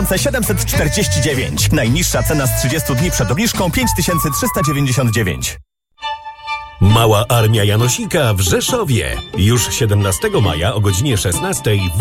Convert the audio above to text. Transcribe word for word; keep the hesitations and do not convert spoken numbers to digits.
siedemset czterdzieści dziewięć. Najniższa cena z trzydziestu dni przed obniżką pięć tysięcy trzysta dziewięćdziesiąt dziewięć. Mała Armia Janosika w Rzeszowie. Już siedemnastego maja o godzinie szesnastej